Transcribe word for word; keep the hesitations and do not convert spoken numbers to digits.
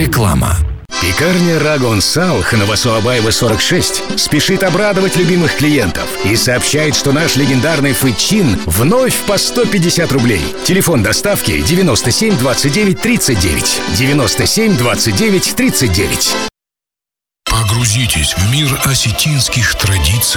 Реклама. Пекарня Рагон Салх на Васуабаева сорок шесть спешит обрадовать любимых клиентов и сообщает, что наш легендарный фычин вновь по сто пятьдесят рублей. Телефон доставки девяносто семь двадцать девять тридцать девять. девяносто семь двадцать девять тридцать девять. Погрузитесь в мир осетинских традиций.